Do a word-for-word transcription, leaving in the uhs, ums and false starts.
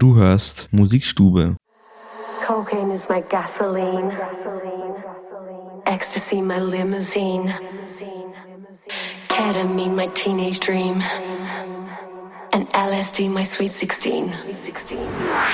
Du hörst Musikstube. Cocaine is my gasoline. Ecstasy my limousine. Ketamine my teenage dream. And L S D my sweet sixteen.